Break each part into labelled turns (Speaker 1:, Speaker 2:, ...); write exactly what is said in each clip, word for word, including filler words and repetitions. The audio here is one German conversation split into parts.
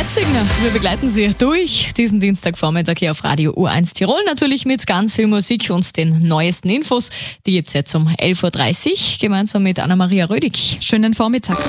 Speaker 1: Leipzig. Wir begleiten Sie durch diesen Dienstagvormittag hier auf Radio U eins Tirol. Natürlich mit ganz viel Musik und den neuesten Infos. Die gibt's jetzt um elf Uhr dreißig gemeinsam mit Anna-Maria Rödig. Schönen Vormittag.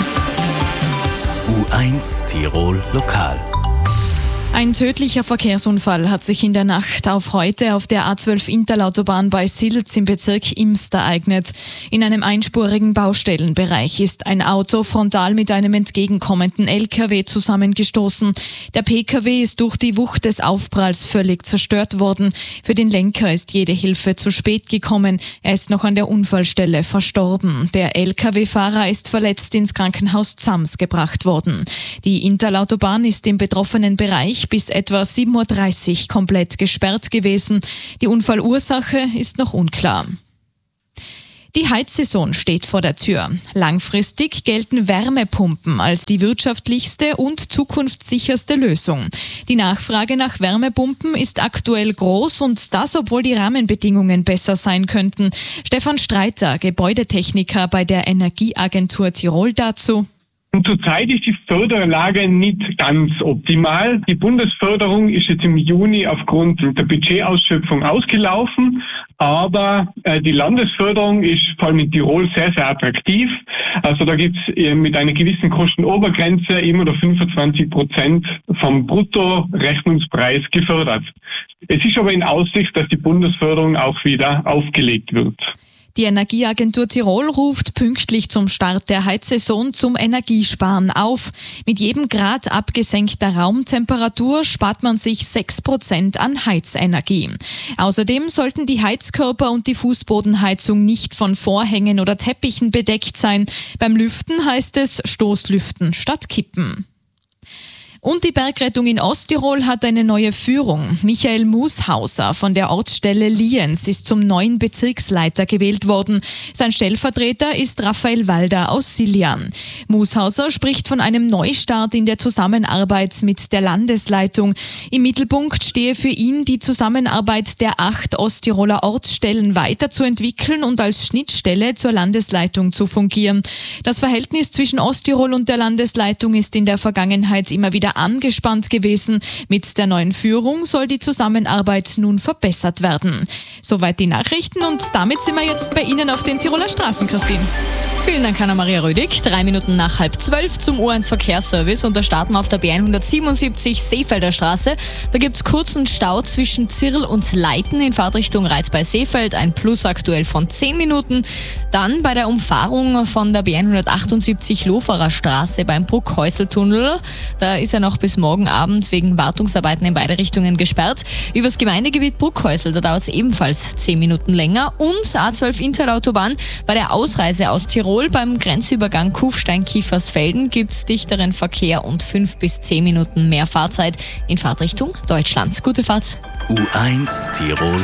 Speaker 2: U eins Tirol Lokal.
Speaker 1: Ein tödlicher Verkehrsunfall hat sich in der Nacht auf heute auf der A zwölf Interlautobahn bei Silz im Bezirk Imst ereignet. In einem einspurigen Baustellenbereich ist ein Auto frontal mit einem entgegenkommenden L K W zusammengestoßen. Der P K W ist durch die Wucht des Aufpralls völlig zerstört worden. Für den Lenker ist jede Hilfe zu spät gekommen. Er ist noch an der Unfallstelle verstorben. Der L K W-Fahrer ist verletzt ins Krankenhaus Zams gebracht worden. Die Interlautobahn ist im betroffenen Bereich bis etwa sieben Uhr dreißig komplett gesperrt gewesen. Die Unfallursache ist noch unklar. Die Heizsaison steht vor der Tür. Langfristig gelten Wärmepumpen als die wirtschaftlichste und zukunftssicherste Lösung. Die Nachfrage nach Wärmepumpen ist aktuell groß und das, obwohl die Rahmenbedingungen besser sein könnten. Stefan Streiter, Gebäudetechniker bei der Energieagentur Tirol, dazu.
Speaker 3: Zurzeit ist die Förderlage nicht ganz optimal. Die Bundesförderung ist jetzt im Juni aufgrund der Budgetausschöpfung ausgelaufen, aber äh, die Landesförderung ist vor allem in Tirol sehr, sehr attraktiv. Also da gibt's äh, mit einer gewissen Kostenobergrenze immer noch fünfundzwanzig Prozent vom Bruttorechnungspreis gefördert. Es ist aber in Aussicht, dass die Bundesförderung auch wieder aufgelegt wird.
Speaker 1: Die Energieagentur Tirol ruft pünktlich zum Start der Heizsaison zum Energiesparen auf. Mit jedem Grad abgesenkter Raumtemperatur spart man sich sechs Prozent an Heizenergie. Außerdem sollten die Heizkörper und die Fußbodenheizung nicht von Vorhängen oder Teppichen bedeckt sein. Beim Lüften heißt es Stoßlüften statt Kippen. Und die Bergrettung in Osttirol hat eine neue Führung. Michael Mushauser von der Ortsstelle Lienz ist zum neuen Bezirksleiter gewählt worden. Sein Stellvertreter ist Raphael Walder aus Siljan. Mushauser spricht von einem Neustart in der Zusammenarbeit mit der Landesleitung. Im Mittelpunkt stehe für ihn die Zusammenarbeit der acht Osttiroler Ortsstellen weiterzuentwickeln und als Schnittstelle zur Landesleitung zu fungieren. Das Verhältnis zwischen Osttirol und der Landesleitung ist in der Vergangenheit immer wieder angespannt gewesen. Mit der neuen Führung soll die Zusammenarbeit nun verbessert werden. Soweit die Nachrichten und damit sind wir jetzt bei Ihnen auf den Tiroler Straßen, Christine. Vielen Dank, Anna-Maria Rödig. Drei Minuten nach halb zwölf zum U eins Verkehrsservice und da starten wir auf der B hundertsiebenundsiebzig Seefelder Straße. Da gibt's kurzen Stau zwischen Zirl und Leiten in Fahrtrichtung Reiz bei Seefeld, ein Plus aktuell von zehn Minuten. Dann bei der Umfahrung von der B hundertachtundsiebzig Loferer Straße beim Bruckhäuseltunnel. Da ist er noch bis morgen Abend wegen Wartungsarbeiten in beide Richtungen gesperrt. Übers Gemeindegebiet Bruckhäusel, da dauert es ebenfalls zehn Minuten länger. Und A zwölf Interlautobahn bei der Ausreise aus Tirol beim Grenzübergang Kufstein-Kiefersfelden gibt es dichteren Verkehr und fünf bis zehn Minuten mehr Fahrzeit in Fahrtrichtung Deutschland. Gute Fahrt.
Speaker 2: U eins Tirol